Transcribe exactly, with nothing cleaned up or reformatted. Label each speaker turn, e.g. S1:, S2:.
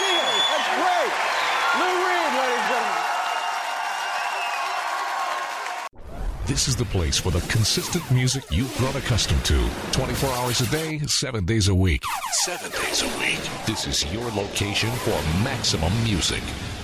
S1: Garcia. That's great. Lou Reed, ladies and gentlemen.
S2: This is the place for the consistent music you've grown accustomed to. twenty-four hours a day, seven days a week. Seven days a week. This is your location for maximum music.